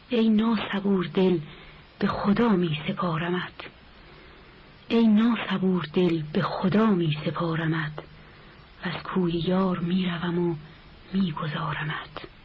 ای ناصبور دل به خدا می سپارمت، ای ناصبور دل به خدا می سپارمت، و از کوی یار می روم و می گذارمت.